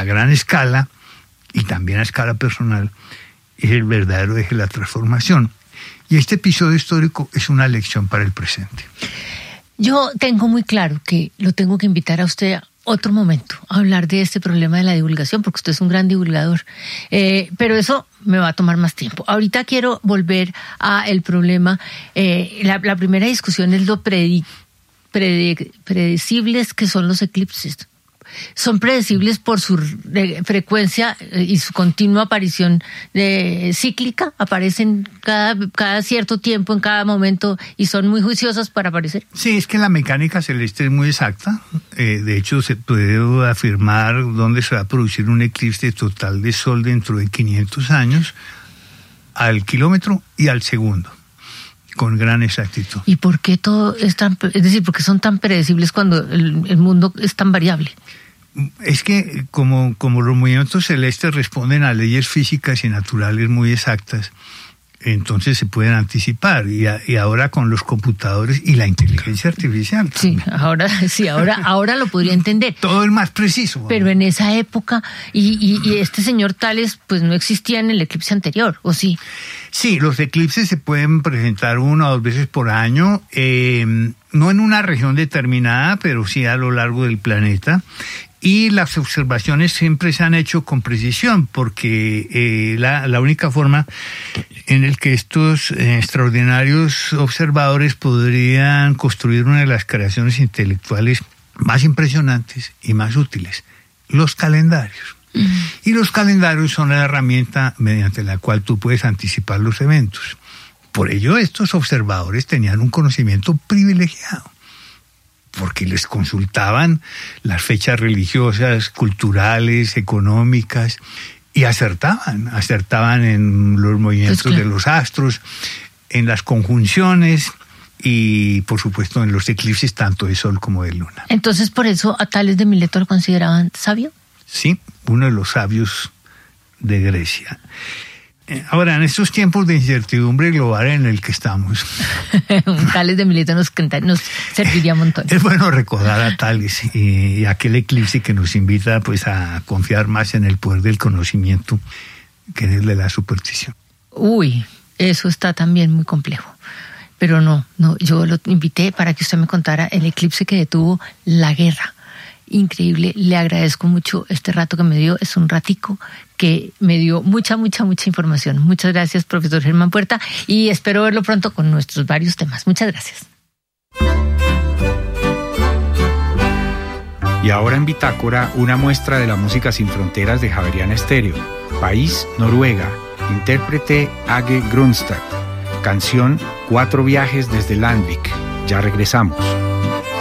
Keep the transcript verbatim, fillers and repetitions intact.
gran escala y también a escala personal, es el verdadero eje de la transformación. Y este episodio histórico es una lección para el presente. Yo tengo muy claro que lo tengo que invitar a usted a otro momento a hablar de este problema de la divulgación, porque usted es un gran divulgador. Eh, pero eso me va a tomar más tiempo. Ahorita quiero volver a el problema. Eh, la, la primera discusión es lo predi, predi, predecibles que son los eclipses. Son predecibles por su frecuencia y su continua aparición de, cíclica. Aparecen cada, cada cierto tiempo, en cada momento, y son muy juiciosas para aparecer. Sí, es que la mecánica celeste es muy exacta. Eh, de hecho, se puede afirmar dónde se va a producir un eclipse total de Sol dentro de quinientos años, al kilómetro y al segundo, con gran exactitud. ¿Y por qué todo es tan, es decir, por qué son tan predecibles cuando el, el mundo es tan variable? Es que como, como los movimientos celestes responden a leyes físicas y naturales muy exactas, entonces se pueden anticipar. Y, a, y ahora con los computadores y la inteligencia artificial. Sí, ahora sí, ahora, ahora lo podría entender. Todo es más preciso. Pero ¿no? En esa época, y, y, y este señor Tales, pues no existía en el eclipse anterior, ¿o sí? Sí, los eclipses se pueden presentar una o dos veces por año, eh, no en una región determinada, pero sí a lo largo del planeta. Y las observaciones siempre se han hecho con precisión, porque eh, la, la única forma en la que estos eh, extraordinarios observadores podrían construir una de las creaciones intelectuales más impresionantes y más útiles, los calendarios. Uh-huh. Y los calendarios son la herramienta mediante la cual tú puedes anticipar los eventos. Por ello, estos observadores tenían un conocimiento privilegiado, porque les consultaban las fechas religiosas, culturales, económicas, y acertaban, acertaban en los movimientos pues claro. de los astros, en las conjunciones y, por supuesto, en los eclipses tanto de Sol como de Luna. Entonces, ¿por eso a Tales de Mileto lo consideraban sabio? Sí, uno de los sabios de Grecia. Ahora, en estos tiempos de incertidumbre global en el que estamos, un Tales de Mileto nos, nos serviría un montón. Es bueno recordar a Tales y, y aquel eclipse que nos invita pues a confiar más en el poder del conocimiento que en el de la superstición. Uy, eso está también muy complejo. Pero no, no, yo lo invité para que usted me contara el eclipse que detuvo la guerra. Increíble, le agradezco mucho este rato que me dio, es un ratico que me dio mucha, mucha, mucha información. Muchas gracias, profesor Germán Puerta, y espero verlo pronto con nuestros varios temas. Muchas gracias. Y ahora en Bitácora, una muestra de la música sin fronteras de Javeriana Estéreo. País, Noruega. Intérprete Age Grunstad. Canción Cuatro viajes desde Landvik. Ya regresamos.